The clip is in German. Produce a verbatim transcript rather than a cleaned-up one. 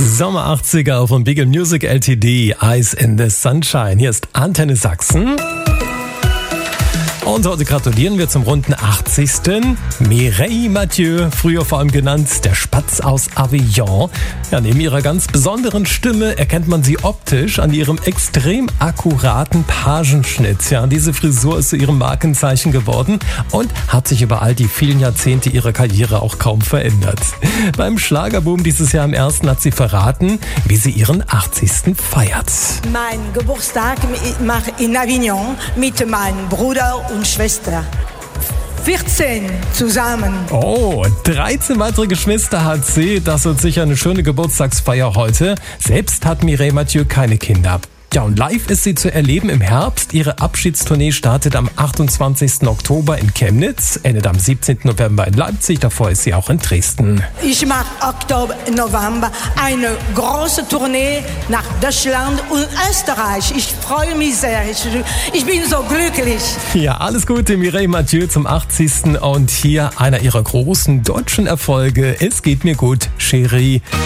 Sommer achtziger von Beagle Music L T D, Eyes in the Sunshine. Hier ist Antenne Sachsen. Und heute gratulieren wir zum runden achtzigsten Mireille Mathieu, früher vor allem genannt der Spatz aus Avignon. Ja, neben ihrer ganz besonderen Stimme erkennt man sie optisch an ihrem extrem akkuraten Pagenschnitt. Ja, diese Frisur ist zu ihrem Markenzeichen geworden und hat sich über all die vielen Jahrzehnte ihrer Karriere auch kaum verändert. Beim Schlagerboom dieses Jahr im ersten hat sie verraten, wie sie ihren achtzigsten feiert. Mein Geburtstag mache in Avignon mit meinem Bruder und Schwester. vierzehn zusammen. Oh, dreizehn weitere Geschwister hat sie. Das wird sicher eine schöne Geburtstagsfeier heute. Selbst hat Mireille Mathieu keine Kinder. Ja, und live ist sie zu erleben im Herbst. Ihre Abschiedstournee startet am achtundzwanzigsten Oktober in Chemnitz, endet am siebzehnten November in Leipzig. Davor ist sie auch in Dresden. Ich mache Oktober, November eine große Tournee nach Deutschland und Österreich. Ich freue mich sehr. Ich, ich bin so glücklich. Ja, alles Gute, Mireille Mathieu zum achtzigsten Und hier einer ihrer großen deutschen Erfolge. Es geht mir gut, Chérie.